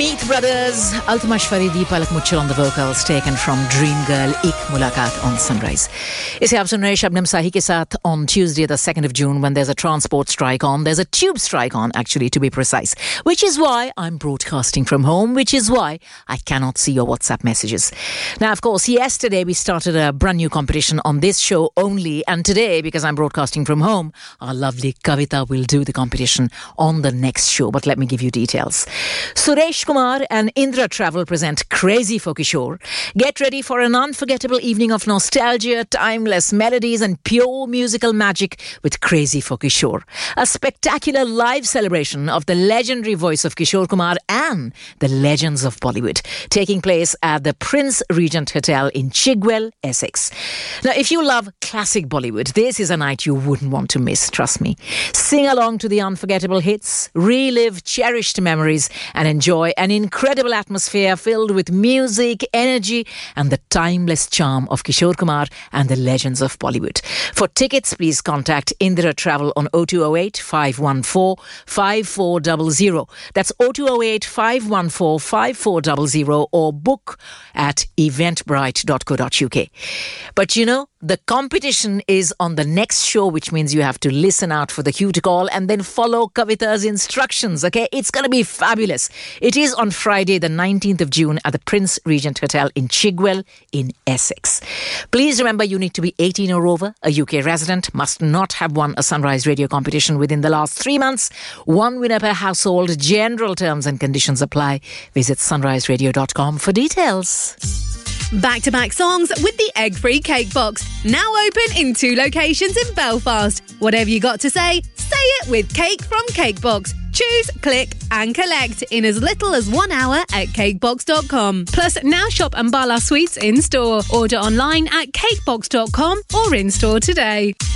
Meet Brothers, Altamash Faridi, Palak Muchal on the vocals, taken from Dream Girl, Ik Mulakat on Sunrise. इसे आप सुन रहे हैं शबनम साही के साथ on Tuesday the 2nd of June when there's a transport strike on. There's a tube strike on, actually, to be precise. Which is why I'm broadcasting from home, which is why I cannot see your WhatsApp messages. Now, of course, yesterday we started a brand new competition on this show only, and today, because I'm broadcasting from home, our lovely Kavita will do the competition on the next show. But let me give you details. Suresh Kumar and Indra Travel present Crazy for Kishore. Get ready for an unforgettable evening of nostalgia, timeless melodies and pure musical magic with Crazy for Kishore. A spectacular live celebration of the legendary voice of Kishore Kumar and the legends of Bollywood, taking place at the Prince Regent Hotel in Chigwell, Essex. Now, if you love classic Bollywood, this is a night you wouldn't want to miss, trust me. Sing along to the unforgettable hits, relive cherished memories and enjoy an incredible atmosphere filled with music, energy and the timeless charm of Kishore Kumar and the legends of Bollywood. For tickets, please contact Indira Travel on 0208 514 5400. That's 0208 514 5400 or book at eventbrite.co.uk. But you know, the competition is on the next show, which means you have to listen out for the cue to call and then follow Kavita's instructions, okay? It's going to be fabulous. It is on Friday, the 19th of June at the Prince Regent Hotel in Chigwell in Essex. Please remember you need to be 18 or over, a UK resident, must not have won a Sunrise Radio competition within the last 3 months, one winner per household. General terms and conditions apply. Visit sunriseradio.com for details. Back-to-back songs with the egg-free cake box. Now open in 2 locations in Belfast. Whatever you got to say it with Cake from Cakebox. Choose, click and collect in as little as 1 hour at cakebox.com. Plus, now shop Ambala Sweets in store. Order online at cakebox.com or in store today.